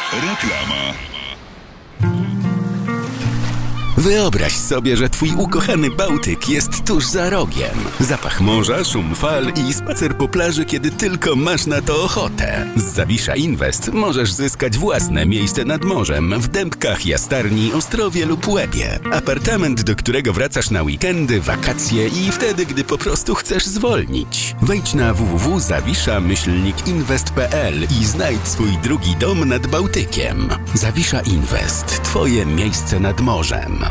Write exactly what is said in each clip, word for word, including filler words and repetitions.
Reklama. Wyobraź sobie, że twój ukochany Bałtyk jest tuż za rogiem. Zapach morza, szum fal i spacer po plaży, kiedy tylko masz na to ochotę. Z Zawisza Invest możesz zyskać własne miejsce nad morzem w Dębkach, Jastarni, Ostrowie lub Łebie. Apartament, do którego wracasz na weekendy, wakacje i wtedy, gdy po prostu chcesz zwolnić. Wejdź na w w w kropka zawisza myślnik inwest kropka p l i znajdź swój drugi dom nad Bałtykiem. Zawisza Invest. Twoje miejsce nad morzem.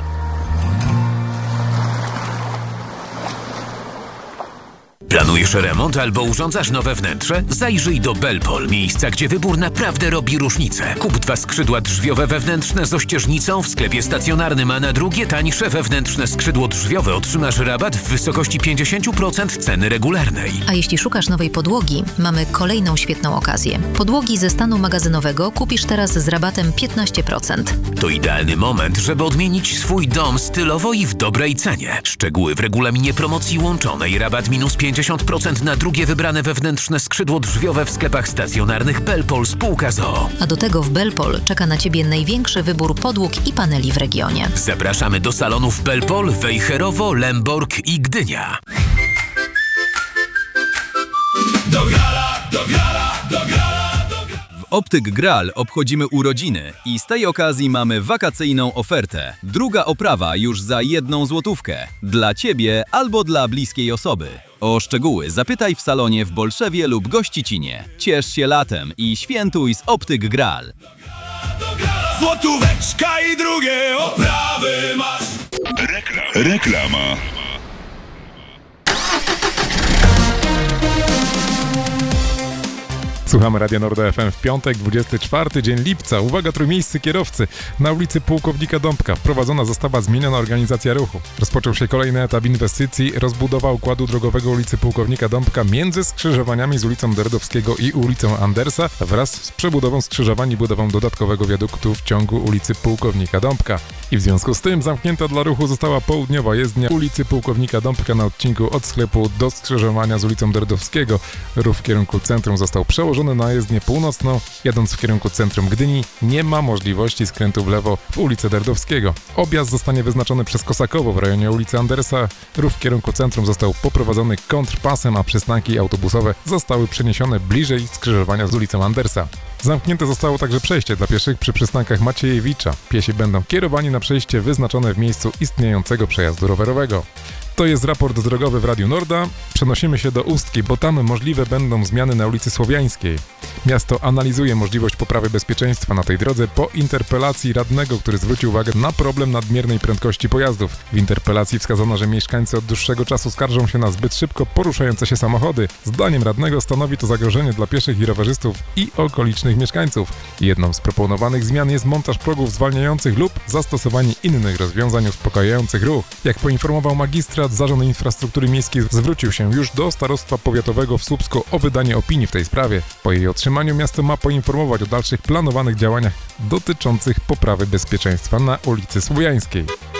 Planujesz remont albo urządzasz nowe wnętrze? Zajrzyj do Belpol, miejsca, gdzie wybór naprawdę robi różnicę. Kup dwa skrzydła drzwiowe wewnętrzne z ościeżnicą w sklepie stacjonarnym, a na drugie tańsze wewnętrzne skrzydło drzwiowe otrzymasz rabat w wysokości pięćdziesiąt procent ceny regularnej. A jeśli szukasz nowej podłogi, mamy kolejną świetną okazję. Podłogi ze stanu magazynowego kupisz teraz z rabatem piętnaście procent. To idealny moment, żeby odmienić swój dom stylowo i w dobrej cenie. Szczegóły w regulaminie promocji łączonej. Rabat minus pięćdziesiąt procent na drugie wybrane wewnętrzne skrzydło drzwiowe w sklepach stacjonarnych Belpol spółka z o o. A do tego w Belpol czeka na Ciebie największy wybór podłóg i paneli w regionie. Zapraszamy do salonów Belpol, Wejherowo, Lemborg i Gdynia. Do grala, do grala, do grala. W Optyk Gral obchodzimy urodziny i z tej okazji mamy wakacyjną ofertę. Druga oprawa już za jedną złotówkę. Dla Ciebie albo dla bliskiej osoby. O szczegóły zapytaj w salonie w Bolszewie lub Gościcinie. Ciesz się latem i świętuj z Optyk Gral. Złotóweczka i drugie oprawy masz. Reklama. Reklama. Słuchamy Radia Nord F M w piątek, dwudziesty czwarty dzień lipca. Uwaga, trójmiejscy kierowcy. Na ulicy Pułkownika Dąbka wprowadzona została zmieniona organizacja ruchu. Rozpoczął się kolejny etap inwestycji rozbudowa układu drogowego ulicy Pułkownika Dąbka między skrzyżowaniami z ulicą Derdowskiego i ulicą Andersa wraz z przebudową skrzyżowań i budową dodatkowego wiaduktu w ciągu ulicy Pułkownika Dąbka. I w związku z tym zamknięta dla ruchu została południowa jezdnia ulicy Pułkownika Dąbka na odcinku od sklepu do skrzyżowania z ulicą Derdowskiego. Ruch w kierunku centrum został przełożony na jezdnię północną. Jadąc w kierunku centrum Gdyni nie ma możliwości skrętu w lewo w ulicę Derdowskiego. Objazd zostanie wyznaczony przez Kosakowo w rejonie ulicy Andersa. Ruch w kierunku centrum został poprowadzony kontrpasem, a przystanki autobusowe zostały przeniesione bliżej skrzyżowania z ulicą Andersa. Zamknięte zostało także przejście dla pieszych przy przystankach Maciejewicza. Piesi będą kierowani na przejście wyznaczone w miejscu istniejącego przejazdu rowerowego. To jest raport drogowy w Radiu Norda. Przenosimy się do Ustki, bo tam możliwe będą zmiany na ulicy Słowiańskiej. Miasto analizuje możliwość poprawy bezpieczeństwa na tej drodze po interpelacji radnego, który zwrócił uwagę na problem nadmiernej prędkości pojazdów. W interpelacji wskazano, że mieszkańcy od dłuższego czasu skarżą się na zbyt szybko poruszające się samochody. Zdaniem radnego stanowi to zagrożenie dla pieszych i rowerzystów i okolicznych mieszkańców. Jedną z proponowanych zmian jest montaż progów zwalniających lub zastosowanie innych rozwiązań uspokajających ruch. Jak poinformował magistrat, Zarząd Infrastruktury Miejskiej zwrócił się już do Starostwa Powiatowego w Słupsku o wydanie opinii w tej sprawie. Po jej otrzymaniu miasto ma poinformować o dalszych planowanych działaniach dotyczących poprawy bezpieczeństwa na ulicy Słowiańskiej.